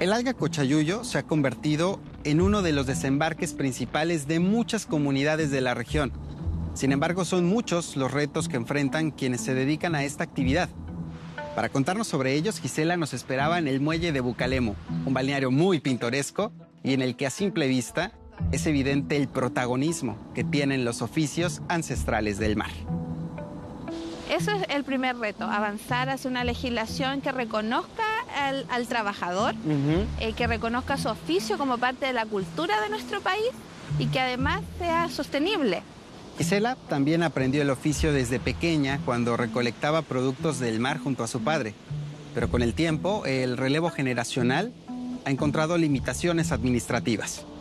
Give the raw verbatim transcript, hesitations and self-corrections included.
El alga cochayuyo se ha convertido en uno de los desembarques principales de muchas comunidades de la región. Sin embargo, son muchos los retos que enfrentan quienes se dedican a esta actividad. Para contarnos sobre ellos, Gisela nos esperaba en el muelle de Bucalemo, un balneario muy pintoresco y en el que a simple vista es evidente el protagonismo que tienen los oficios ancestrales del mar. Eso es el primer reto, avanzar hacia una legislación que reconozca al, al trabajador, uh-huh. eh, que reconozca su oficio como parte de la cultura de nuestro país y que además sea sostenible. Gisela también aprendió el oficio desde pequeña cuando recolectaba productos del mar junto a su padre. Pero con el tiempo, el relevo generacional ha encontrado limitaciones administrativas.